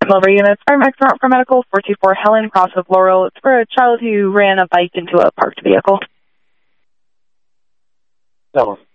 Silver units, Firemex out for medical, 424 Helen, cross of Laurel. It's for a child who ran a bike into a parked vehicle. Silver.